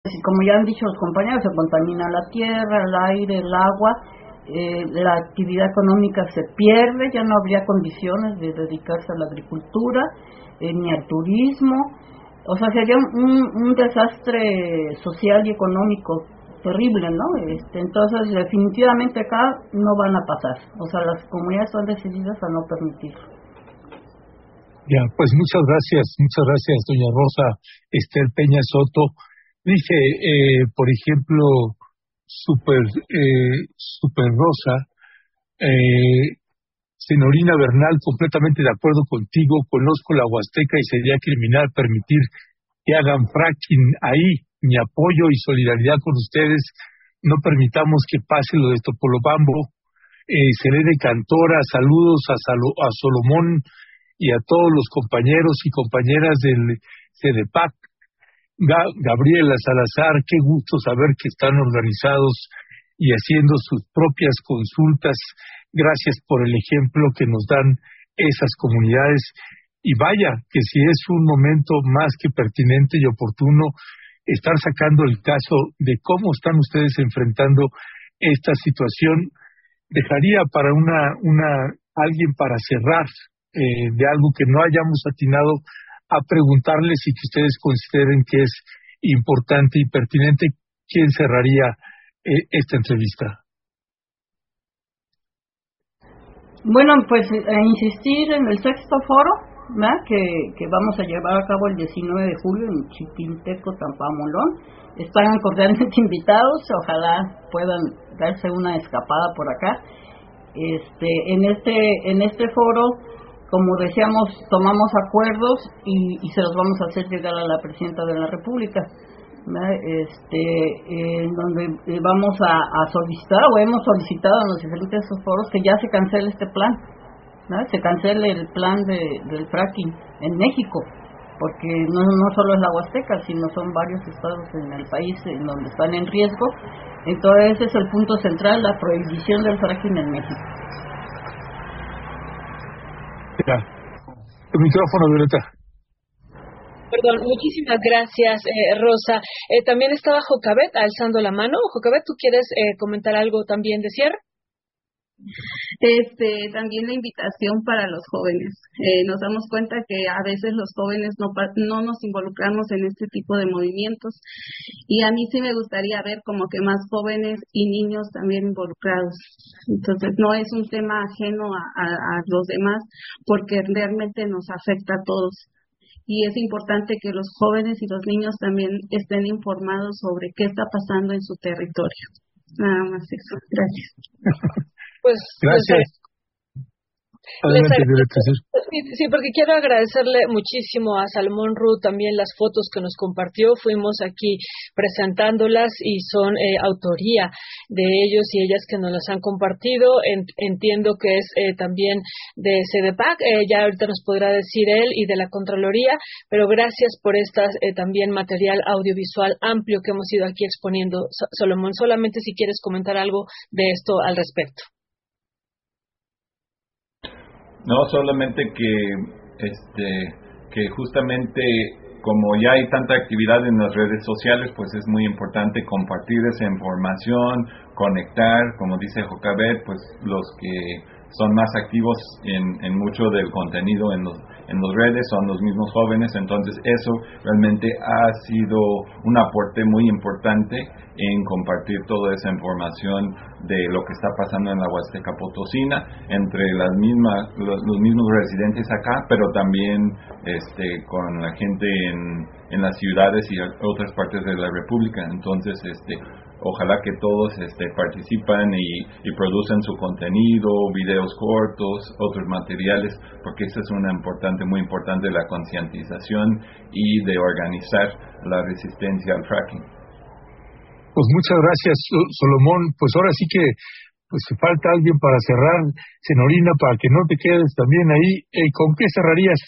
como ya han dicho los compañeros, se contamina la tierra, el aire, el agua, la actividad económica se pierde, ya no habría condiciones de dedicarse a la agricultura, ni al turismo. O sea, sería un desastre social y económico terrible, ¿no? Entonces, definitivamente acá no van a pasar. O sea, las comunidades son decididas a no permitirlo. Ya, pues muchas gracias, doña Rosa Ester Peña Soto. Dice, por ejemplo, Super Rosa, Senorina Bernal, completamente de acuerdo contigo, conozco la Huasteca y sería criminal permitir que hagan fracking ahí. Mi apoyo y solidaridad con ustedes, no permitamos que pase lo de Topolobambo. Selene Cantora, saludos a Solomón y a todos los compañeros y compañeras del CEDEPAC. Gabriela Salazar, qué gusto saber que están organizados y haciendo sus propias consultas. Gracias por el ejemplo que nos dan esas comunidades. Y vaya, que si es un momento más que pertinente y oportuno estar sacando el caso de cómo están ustedes enfrentando esta situación, dejaría para alguien para cerrar de algo que no hayamos atinado a preguntarles y que ustedes consideren que es importante y pertinente. ¿Quién cerraría esta entrevista? Bueno, pues insistir en el sexto foro, ¿verdad? Que vamos a llevar a cabo el 19 de julio en Chipinteco, Tampamolón. Están cordialmente invitados, ojalá puedan darse una escapada por acá. En este foro, como decíamos, tomamos acuerdos y se los vamos a hacer llegar a la Presidenta de la República, en donde vamos a solicitar, o hemos solicitado en los diferentes foros, que ya se cancele este plan, ¿no? Se cancele el plan del fracking en México, porque no solo es la Huasteca, sino son varios estados en el país en donde están en riesgo. Entonces ese es el punto central, la prohibición del fracking en México. Ya. El micrófono, Violeta. Perdón, muchísimas gracias, Rosa. También estaba Jocabet alzando la mano. Jocabet, ¿tú quieres comentar algo también de cierre? También la invitación para los jóvenes. Nos damos cuenta que a veces los jóvenes no nos involucramos en este tipo de movimientos, y a mí sí me gustaría ver como que más jóvenes y niños también involucrados. Entonces no es un tema ajeno a los demás, porque realmente nos afecta a todos. Y es importante que los jóvenes y los niños también estén informados sobre qué está pasando en su territorio. Nada más eso. Gracias. Pues gracias. Adelante, sí, porque quiero agradecerle muchísimo a Salomón Ru también las fotos que nos compartió. Fuimos aquí presentándolas y son autoría de ellos y ellas que nos las han compartido. Entiendo que es también de CEDEPAC, ya ahorita nos podrá decir él, y de la Contraloría, pero gracias por estas también material audiovisual amplio que hemos ido aquí exponiendo. Salomón, solamente si quieres comentar algo de esto al respecto. No, solamente que justamente como ya hay tanta actividad en las redes sociales, pues es muy importante compartir esa información, conectar, como dice Jocabet, pues los que son más activos en mucho del contenido en las redes son los mismos jóvenes. Entonces eso realmente ha sido un aporte muy importante en compartir toda esa información de lo que está pasando en la Huasteca Potosina entre los mismos residentes acá, pero también con la gente en las ciudades y otras partes de la República. Entonces ojalá que todos participan y producen su contenido, videos cortos, otros materiales, porque eso es muy importante, la concientización y de organizar la resistencia al fracking. Pues muchas gracias, Solomón. Pues ahora sí que falta alguien para cerrar, Senorina, para que no te quedes también ahí. ¿Con qué cerrarías?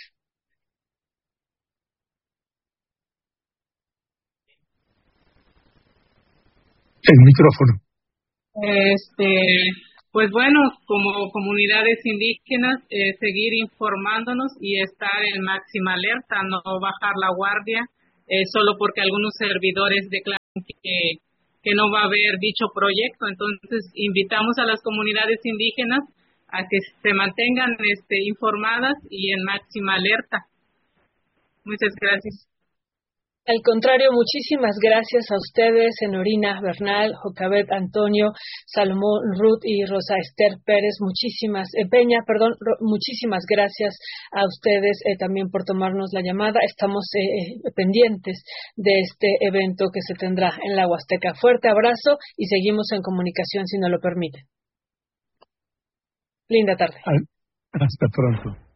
El micrófono. Pues bueno, como comunidades indígenas, seguir informándonos y estar en máxima alerta, no bajar la guardia, solo porque algunos servidores declaran que no va a haber dicho proyecto. Entonces, invitamos a las comunidades indígenas a que se mantengan informadas y en máxima alerta. Muchas gracias. Al contrario, muchísimas gracias a ustedes, Enorina Bernal, Jocabet Antonio, Salomón Ruth y Rosa Esther Pérez. Muchísimas gracias a ustedes también por tomarnos la llamada. Estamos pendientes de este evento que se tendrá en la Huasteca. Fuerte abrazo y seguimos en comunicación si nos lo permite. Linda tarde. Hasta pronto.